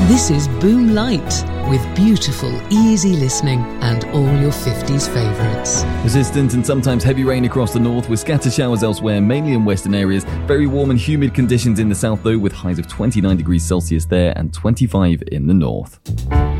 This is Boom Light, with beautiful, easy listening and all your 50s favourites. Persistent and sometimes heavy rain across the north, with scattered showers elsewhere, mainly in western areas. Very warm and humid conditions in the south though, with highs of 29 degrees Celsius there and 25 in the north.